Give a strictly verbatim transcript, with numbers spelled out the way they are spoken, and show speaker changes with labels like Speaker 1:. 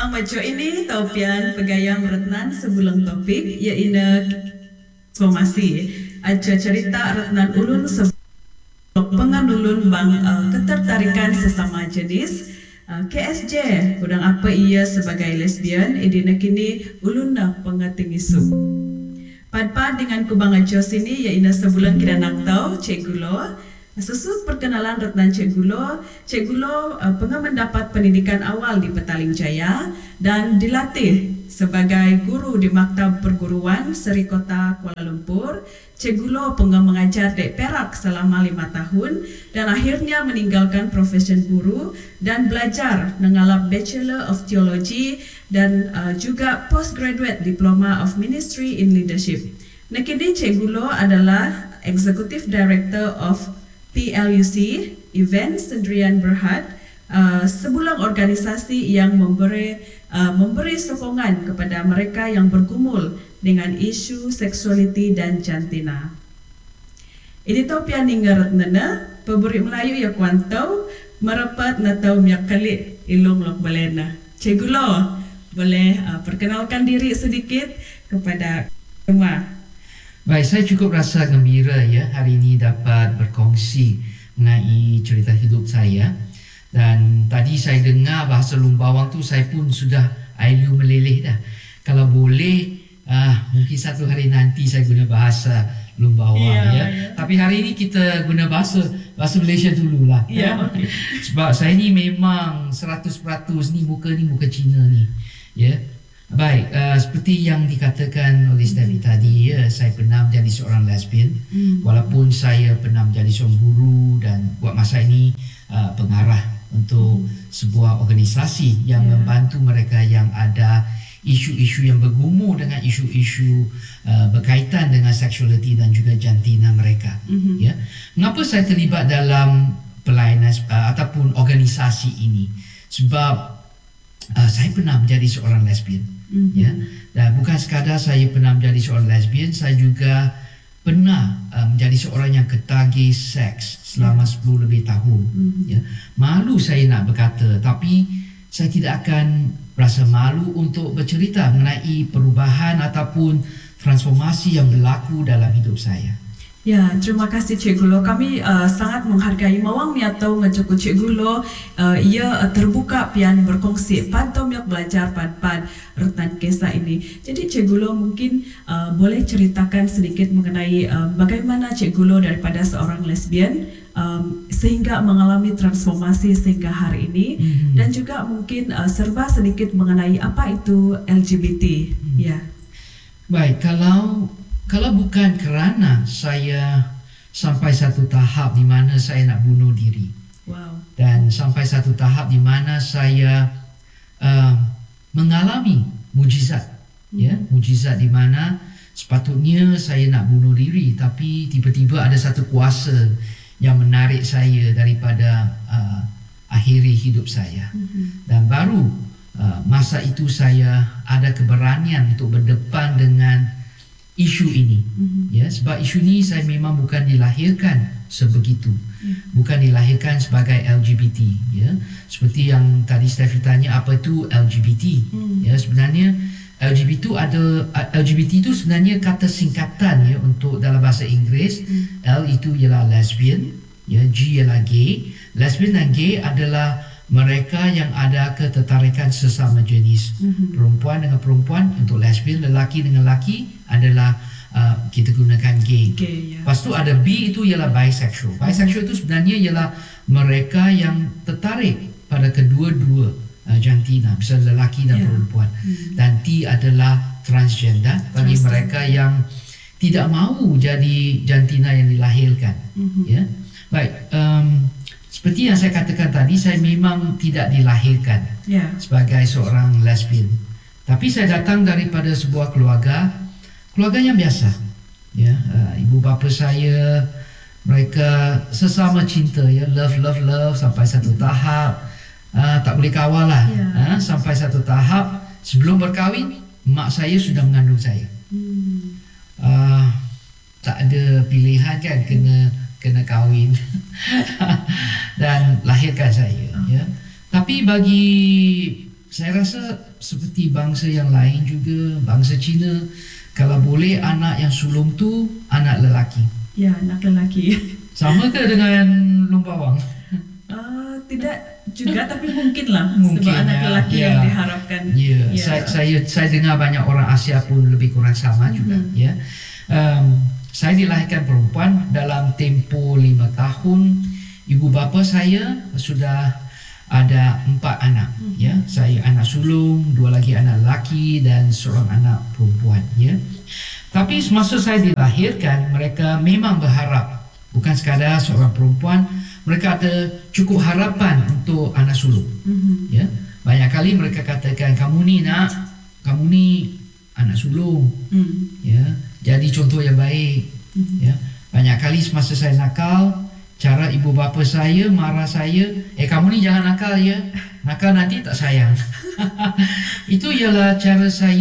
Speaker 1: Memang macam ini taupian pegayam retnan sebulan topik iaitu transformasi. Aja cerita retnan ulun sebulan penganulun bang uh, ketertarikan sesama jenis uh, K S J. Udang apa ia sebagai lesbian idina kini ulun dah pengatingisu. Pad-pad dengan kubang aja sini iaitu sebulan kita nak tahu Cegulo. Sesuai perkenalan Retnan Cegulo, Cegulo uh, pernah mendapat pendidikan awal di Petaling Jaya dan dilatih sebagai guru di Maktab Perguruan Seri Kota Kuala Lumpur. Cegulo pernah mengajar di Perak selama lima tahun dan akhirnya meninggalkan profesi guru dan belajar mengalap Bachelor of Theology dan uh, juga Postgraduate Diploma of Ministry in Leadership. Nakini Cegulo adalah Executive Director of P L U C, Event Sendirian Berhad, uh, sebuah organisasi yang memberi uh, memberi sokongan kepada mereka yang bergumul dengan isu seksualiti dan jantina. Ini taupian ningarat nana, peburi Melayu ya kuantau, merapat natau miak kali ilung lok balena. Cegulo, boleh uh, perkenalkan diri sedikit kepada semua.
Speaker 2: Baik, saya cukup rasa gembira ya hari ini dapat berkongsi mengenai cerita hidup saya. Dan tadi saya dengar bahasa Lumbawang tu saya pun sudah ayu meleleh dah. Kalau boleh ah, mungkin satu hari nanti saya guna bahasa Lumbawang yeah, ya. Yeah. Tapi hari ini kita guna bahasa bahasa Malaysia dululah.
Speaker 1: Yeah,
Speaker 2: ya.
Speaker 1: Okay.
Speaker 2: Sebab saya ni memang seratus peratus ni muka ni muka Cina ni. Ya. Baik, uh, seperti yang dikatakan oleh Steffi mm. tadi, ya, saya pernah menjadi seorang lesbian. Mm. Walaupun saya pernah menjadi seorang guru dan buat masa ini uh, pengarah untuk mm. sebuah organisasi yang yeah. membantu mereka yang ada isu-isu yang bergumul dengan isu-isu uh, berkaitan dengan seksualiti dan juga jantina mereka. Mm-hmm. Ya, mengapa saya terlibat dalam pelayanan uh, ataupun organisasi ini? Sebab uh, saya pernah menjadi seorang lesbian. Mm-hmm. Ya, dan bukan sekadar saya pernah menjadi seorang lesbian, saya juga pernah uh, menjadi seorang yang ketagih seks selama sepuluh lebih tahun. Mm-hmm. Ya, malu saya nak berkata, tapi saya tidak akan rasa malu untuk bercerita mengenai perubahan ataupun transformasi yang berlaku dalam hidup saya.
Speaker 1: Ya, terima kasih Cegulo. Kami uh, sangat menghargai mawang miatau ngajuku Cegulo. Uh, ia uh, terbuka pian berkongsi pantau miak belajar pad-pad Retnan Kisah ini. Jadi Cegulo mungkin uh, boleh ceritakan sedikit mengenai uh, bagaimana Cegulo daripada seorang lesbian um, sehingga mengalami transformasi sehingga hari ini, mm-hmm. dan juga mungkin uh, serba sedikit mengenai apa itu L G B T. Mm-hmm. Ya.
Speaker 2: Baik, kalau Kalau bukan kerana saya sampai satu tahap di mana saya nak bunuh diri,
Speaker 1: wow.
Speaker 2: dan sampai satu tahap di mana saya uh, mengalami mujizat, hmm. ya, mujizat di mana sepatutnya saya nak bunuh diri, tapi tiba-tiba ada satu kuasa yang menarik saya daripada uh, akhiri hidup saya, hmm. dan baru uh, masa itu saya ada keberanian untuk berdepan dengan isu ini. Mm-hmm. Ya, sebab isu ini saya memang bukan dilahirkan sebegitu. Mm. Bukan dilahirkan sebagai L G B T, ya. Seperti yang tadi Steffi tanya apa itu L G B T. Mm. Ya, sebenarnya L G B T itu ada L G B T itu sebenarnya kata singkatan ya untuk dalam bahasa Inggeris. Mm. L itu ialah lesbian, ya, G ialah gay. Lesbian dan gay adalah mereka yang ada ketertarikan sesama jenis. Mm-hmm. Perempuan dengan perempuan untuk lesbian, lelaki dengan lelaki adalah uh, kita gunakan gay.
Speaker 1: Gay, yeah.
Speaker 2: Lepas tu ada B itu ialah bisexual. Bisexual itu sebenarnya ialah mereka yang tertarik pada kedua-dua uh, jantina, bisa lelaki dan yeah. perempuan. Mm-hmm. Dan T adalah transgender, bagi Transgender. mereka yang tidak mahu jadi jantina yang dilahirkan. Mm-hmm. Ya, baik. Um, Seperti yang saya katakan tadi, saya memang tidak dilahirkan yeah. sebagai seorang lesbian. Tapi saya datang daripada sebuah keluarga, keluarga yang biasa. Ya, uh, ibu bapa saya, mereka sesama cinta, ya, love, love, love sampai satu tahap uh, tak boleh kawal lah. Yeah. Uh, sampai satu tahap sebelum berkahwin, mak saya sudah mengandung saya. Hmm. Uh, tak ada pilihan kan, kena kena kahwin dan lahirkan saya. Ya. Tapi bagi saya rasa seperti bangsa yang lain juga, bangsa Cina, kalau boleh anak yang sulung tu anak lelaki.
Speaker 1: Ya, anak lelaki.
Speaker 2: Sama ke dengan Long Bawang?
Speaker 1: Uh, tidak juga, tapi mungkinlah
Speaker 2: Mungkin,
Speaker 1: sebab anak
Speaker 2: ya,
Speaker 1: lelaki
Speaker 2: ya.
Speaker 1: yang diharapkan.
Speaker 2: Ya,
Speaker 1: Ya.
Speaker 2: saya, saya saya dengar banyak orang Asia pun lebih kurang sama juga.
Speaker 1: Mhm.
Speaker 2: Ya, um, saya dilahirkan perempuan dalam tempoh lima tahun. Ibu bapa saya sudah ada empat anak.
Speaker 1: Mhm.
Speaker 2: Ya, saya anak sulung, dua lagi anak lelaki dan seorang anak perempuan. Ya, tapi semasa saya dilahirkan, mereka memang berharap bukan sekadar seorang perempuan, mereka ada cukup harapan untuk anak sulung.
Speaker 1: Mhm.
Speaker 2: Ya, banyak kali mereka katakan, kamu ni nak, kamu ni anak sulung.
Speaker 1: Hmm.
Speaker 2: Ya, jadi contoh yang baik.
Speaker 1: Mhm.
Speaker 2: Ya, banyak kali semasa saya nakal, cara ibu bapa saya marah saya, eh kamu ni jangan nakal ya, nakal nanti tak sayang. Itu ialah cara saya